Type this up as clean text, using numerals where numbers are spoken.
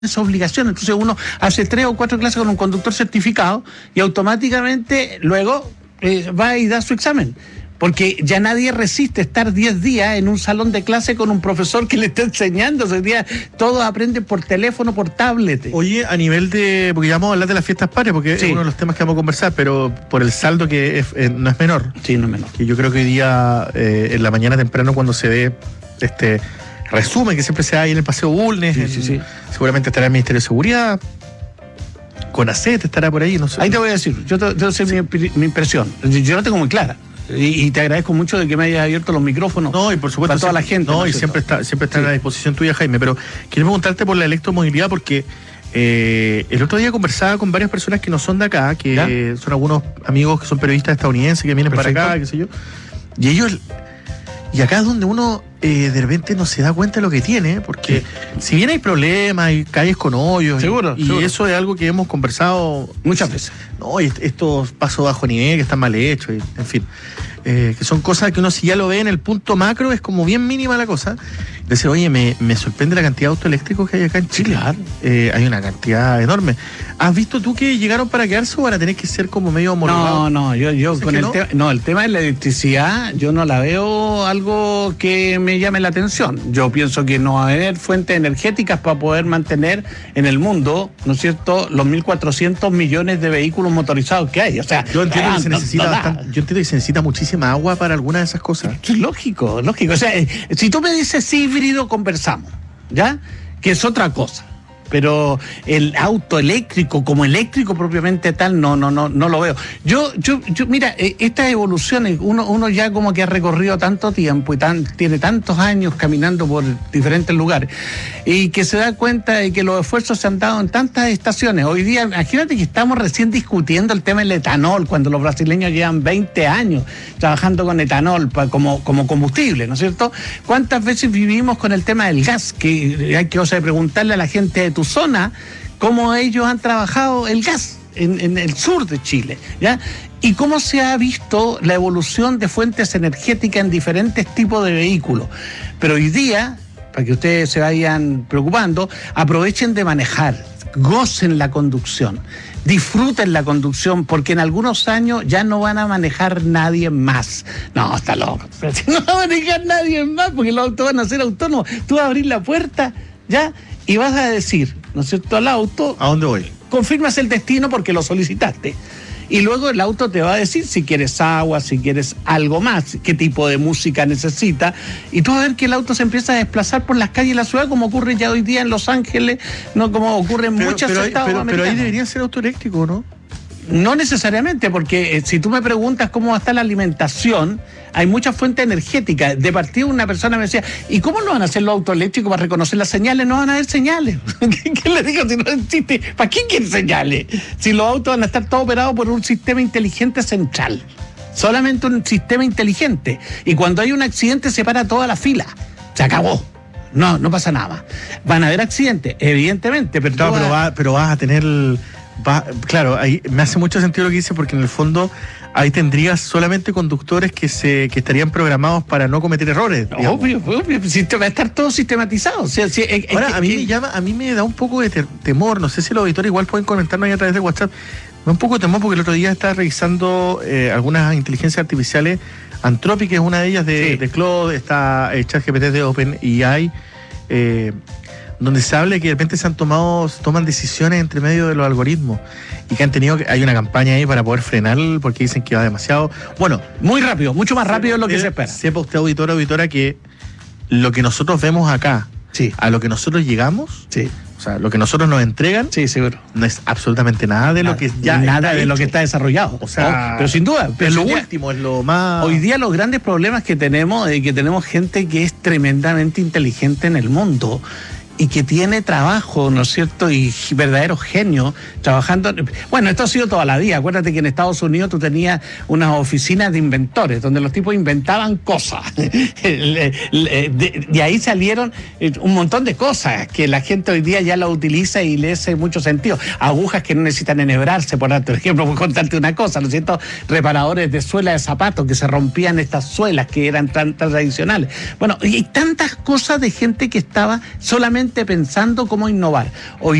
esa obligación. Entonces uno hace 3 o 4 clases con un conductor certificado y automáticamente luego va y da su examen. Porque ya nadie resiste estar 10 días en un salón de clase con un profesor que le está enseñando. Hoy día todos aprenden por teléfono, por tablet. Oye, a nivel de... Porque ya vamos a hablar de las fiestas patrias, porque sí, es uno de los temas que vamos a conversar, pero por el saldo que no es menor. Sí, no es menor. Que yo creo que hoy día, en la mañana temprano, cuando se ve resumen que siempre se da ahí en el Paseo Bulnes, seguramente estará el Ministerio de Seguridad, CONACET estará por ahí, no sé. Ahí te voy a decir, yo te voy a decir mi impresión. Yo la tengo muy clara. Y te agradezco mucho de que me hayas abierto los micrófonos. No, y por supuesto, para toda la gente. No, y siempre está a la disposición tuya, Jaime. Pero quiero preguntarte por la electromovilidad, porque el otro día conversaba con varias personas que no son de acá, que son algunos amigos que son periodistas estadounidenses que vienen para acá, qué sé yo. Y ellos... Y acá es donde uno de repente no se da cuenta de lo que tiene, porque si bien hay problemas, hay calles con hoyos, seguro. Eso es algo que hemos conversado muchas veces. No, y estos pasos bajo nivel que están mal hechos, en fin, que son cosas que uno si ya lo ve en el punto macro es como bien mínima la cosa. Decir, oye, me sorprende la cantidad de autos eléctricos que hay acá en Chile. Claro. Hay una cantidad enorme. ¿Has visto tú que llegaron para quedarse o van a tener que ser como medio homologados? No, yo con el tema... No, el tema de la electricidad, yo no la veo algo que me llame la atención. Yo pienso que no va a haber fuentes energéticas para poder mantener en el mundo, ¿no es cierto?, los 1.400 millones de vehículos motorizados que hay. O sea, yo entiendo que se necesita muchísima agua para algunas de esas cosas. Es lógico. O sea, si tú me dices híbrido, conversamos, ¿ya? Que es otra cosa. Pero el auto eléctrico, como eléctrico propiamente tal, no lo veo. Yo mira, estas evoluciones, uno ya como que ha recorrido tanto tiempo y tiene tantos años caminando por diferentes lugares, y que se da cuenta de que los esfuerzos se han dado en tantas estaciones. Hoy día, imagínate que estamos recién discutiendo el tema del etanol, cuando los brasileños llevan 20 años trabajando con etanol como combustible, ¿no es cierto? ¿Cuántas veces vivimos con el tema del gas? Que hay que preguntarle a la gente de tu zona cómo ellos han trabajado el gas en el sur de Chile, ¿ya? Y cómo se ha visto la evolución de fuentes energéticas en diferentes tipos de vehículos. Pero hoy día, para que ustedes se vayan preocupando, aprovechen de manejar, gocen la conducción, disfruten la conducción, porque en algunos años ya no van a manejar nadie más. No, está loco. Pero si no va a manejar nadie más, porque los autos van a ser autónomos. Tú vas a abrir la puerta, ¿ya? Y vas a decir, ¿no es cierto?, al auto... ¿A dónde voy? Confirmas el destino porque lo solicitaste. Y luego el auto te va a decir si quieres agua, si quieres algo más, qué tipo de música necesita. Y tú vas a ver que el auto se empieza a desplazar por las calles de la ciudad, como ocurre ya hoy día en Los Ángeles, no como ocurre en muchos estados americanos. Pero ahí debería ser auto eléctrico, ¿no? No necesariamente, porque si tú me preguntas cómo va a estar la alimentación, hay muchas fuentes energéticas. De partida una persona me decía, ¿y cómo lo van a hacer los autos eléctricos para reconocer las señales? No van a haber señales. ¿Qué le digo si no existe? ¿Para qué quieren señales? Si los autos van a estar todos operados por un sistema inteligente central. Solamente un sistema inteligente. Y cuando hay un accidente se para toda la fila. Se acabó. No pasa nada más. Van a haber accidentes, evidentemente. Pero vas a tener... Claro, ahí me hace mucho sentido lo que dice, porque en el fondo ahí tendrías solamente conductores que estarían programados para no cometer errores. Obvio, va a estar todo sistematizado. O sea, ahora, a mí me da un poco de temor, no sé si los auditores igual pueden comentarnos ahí a través de WhatsApp. Me da un poco de temor porque el otro día estaba revisando algunas inteligencias artificiales. Anthropic es una de ellas de Claude, está ChatGPT de OpenAI, donde se habla de que de repente toman decisiones entre medio de los algoritmos y que hay una campaña ahí para poder frenar porque dicen que va demasiado. Bueno, muy rápido, mucho más rápido de lo que se espera. Sepa usted, auditora, que lo que nosotros vemos acá, a lo que nosotros llegamos, o sea, lo que nosotros nos entregan, seguro, no es absolutamente nada de lo que ya nada de lo que está desarrollado. O sea, pero sin duda, es lo último, es lo más. Hoy día los grandes problemas que tenemos es que tenemos gente que es tremendamente inteligente en el mundo y que tiene trabajo, ¿no es cierto?, y verdaderos genios trabajando. Bueno, esto ha sido toda la vida. Acuérdate que en Estados Unidos tú tenías unas oficinas de inventores, donde los tipos inventaban cosas. De ahí salieron un montón de cosas que la gente hoy día ya la utiliza y le hace mucho sentido. Agujas que no necesitan enhebrarse, por ejemplo, por contarte una cosa, ¿no es cierto? Reparadores de suela de zapatos que se rompían estas suelas que eran tan tradicionales. Bueno, y hay tantas cosas de gente que estaba solamente constantemente pensando cómo innovar. Hoy